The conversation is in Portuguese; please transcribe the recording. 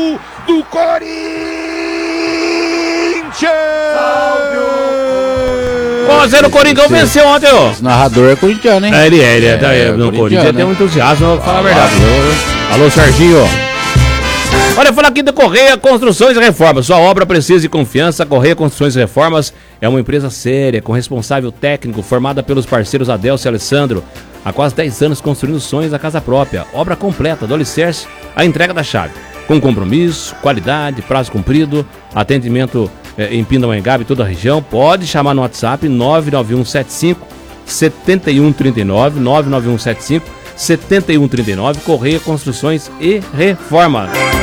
gol do Corinthians! 1-0 o Corinthians venceu ontem, ó. Esse narrador é corintiano, hein? Ele é. No Corinthians tem um entusiasmo, pra falar a verdade. Alô, Serginho. Olha, falar aqui da Correia Construções e Reformas. Sua obra precisa de confiança. Correia Construções e Reformas é uma empresa séria, com responsável técnico, formada pelos parceiros Adelcio e Alessandro. Há quase 10 anos construindo sonhos da casa própria. Obra completa, do alicerce à entrega da chave. Com compromisso, qualidade, prazo cumprido, atendimento em Pindamonhangaba e toda a região. Pode chamar no WhatsApp 99175 7139, 99175 7139, Correia Construções e Reformas.